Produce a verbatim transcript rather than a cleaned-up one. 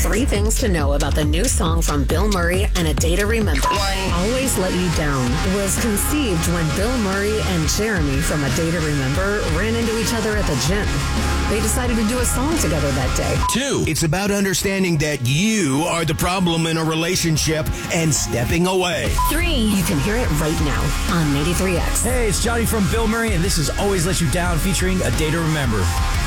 Three things to know about the new song from Bill Murray and A Day to Remember. One. Always Let You Down was conceived when Bill Murray and Jeremy from A Day to Remember ran into each other at the gym. They decided to do a song together that day. Two, it's about understanding that you are the problem in a relationship and stepping away. Three, you can hear it right now on ninety-three X. Hey, it's Johnny from Bill Murray, and this is Always Let You Down featuring A Day to Remember.